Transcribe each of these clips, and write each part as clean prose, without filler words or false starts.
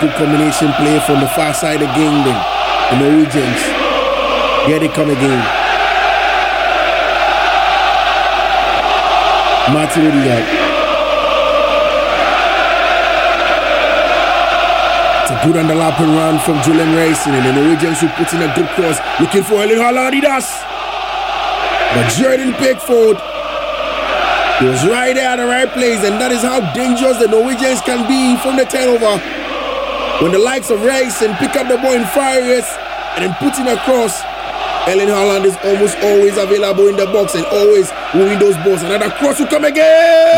good combination play from the far side again then. The Norwegians. Here they come again. Martin Odegaard. It's a good underlapping run from Julian Racing, and the Norwegians who put in a good cross looking for Erling Haaland. He does. But Jordan Pickford, he was right there at the right place, and that is how dangerous the Norwegians can be from the turnover. When the likes of Racing pick up the ball in fire race and then put in a cross, Erling Haaland is almost always available in the box and always winning those balls. Another cross will come again.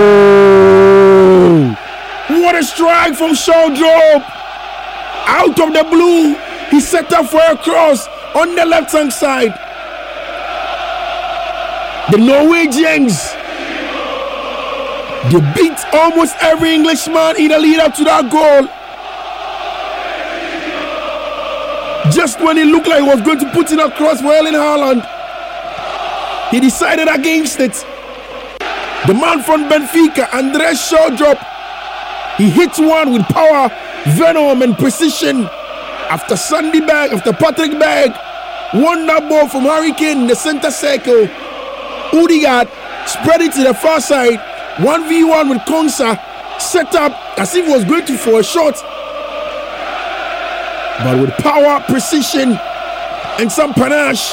Oh. What a strike from Shawdrop. Out of the blue, he set up for a cross on the left-hand side. The Norwegians, they beat almost every Englishman in the lead-up to that goal. Just when it looked like he was going to put in a cross for Erling Haaland, he decided against it. The man from Benfica, Andrés Shawdrop, he hits one with power, venom and precision. After Sandy Berg, after Patrick Berg won that ball from Harry Kane in the center circle, Odegaard spread it to the far side, 1v1 with Konsa, set up as if he was going to for a shot. But with power, precision, and some panache,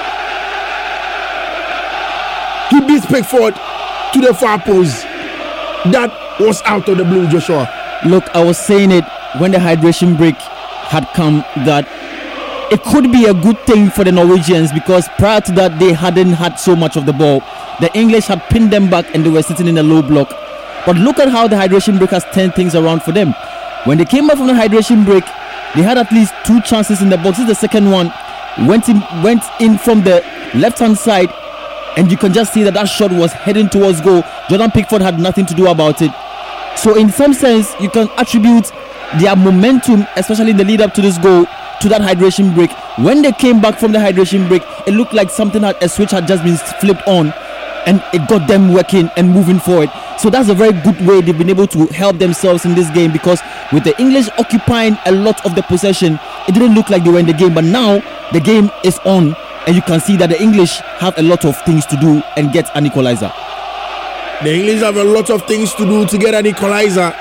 he beats Pickford to the far post. That was out of the blue, Joshua. Look, I was saying it when the hydration break had come that it could be a good thing for the Norwegians, because prior to that they hadn't had so much of the ball. The English had pinned them back and they were sitting in a low block. But look at how the hydration break has turned things around for them. When they came back from the hydration break, they had at least 2 chances in the box. This is the second one. Went in from the left-hand side, and you can just see that shot was heading towards goal. Jordan Pickford had nothing to do about it. So in some sense, you can attribute their momentum, especially in the lead-up to this goal, to that hydration break. When they came back from the hydration break, it looked like a switch had just been flipped on, and it got them working and moving forward. So that's a very good way they've been able to help themselves in this game, because with the English occupying a lot of the possession, it didn't look like they were in the game. But now the game is on, and you can see that the English have a lot of things to do and get an equalizer. The English have a lot of things to do to get an equalizer.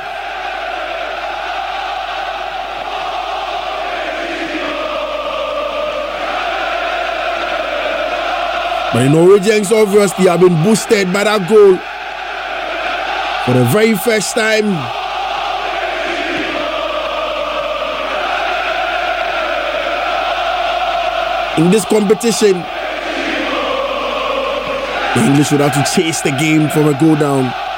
But the Norwegians obviously have been boosted by that goal for the very first time. In this competition, the English would have to chase the game from a goal down.